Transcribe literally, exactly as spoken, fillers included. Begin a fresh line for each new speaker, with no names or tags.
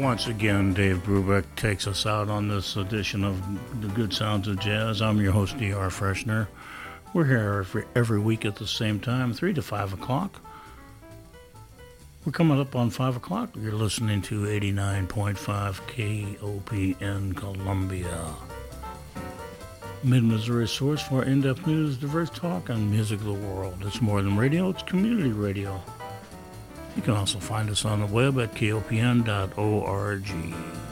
Once again, Dave Brubeck takes us out on this edition of The Good Sounds of Jazz. I'm your host, D R Freshner. We're here every, every week at the same time, three to five o'clock. We're coming up on five o'clock. You're listening to eighty-nine point five K O P N Columbia. Mid-Missouri source for in-depth news, diverse talk, and music of the world. It's more than radio, it's community radio. You can also find us on the web at K O P N dot org.